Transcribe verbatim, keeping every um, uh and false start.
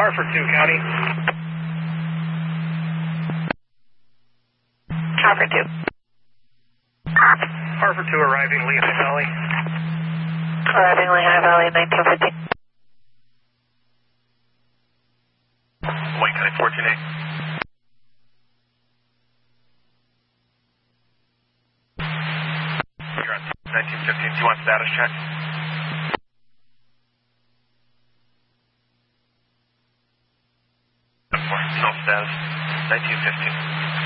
Hartford two, County. Hartford two. Hartford two arriving Lehigh Valley. Arriving Lehigh Valley, nineteen fifty. Wayne County fourteen eight. You're on nineteen fifteen. Do you want status check? No status. nineteen fifteen.